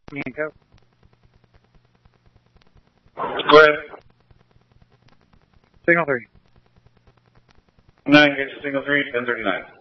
Go. Go ahead. Signal 3. 9, get to signal 3, 1039.